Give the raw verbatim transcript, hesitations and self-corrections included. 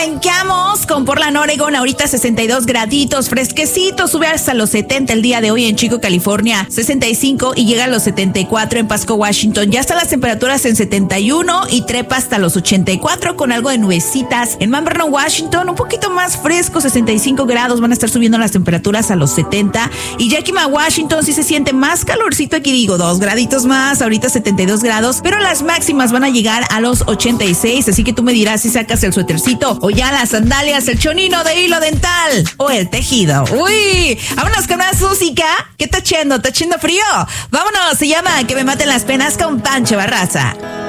Arrancamos con Portland, Oregon, ahorita sesenta y dos graditos, fresquecito, sube hasta los setenta el día de hoy en Chico, California, sesenta y cinco y llega a los setenta y cuatro en Pasco, Washington. Ya están las temperaturas en setenta y uno y trepa hasta los ochenta y cuatro con algo de nubecitas. En Mount Vernon, Washington, un poquito más fresco, sesenta y cinco grados, van a estar subiendo las temperaturas a los setenta. Y Yakima, Washington, sí se siente más calorcito, aquí digo, dos graditos más, ahorita setenta y dos grados, pero las máximas van a llegar a los ochenta y seis, así que tú me dirás si sacas el suétercito o ya las sandalias, el chonino de hilo dental o el tejido. Uy, vámonos con más música. ¿Qué está echando? ¿Está echando frío? Vámonos, se llama Que me maten las penas con Pancho Barraza.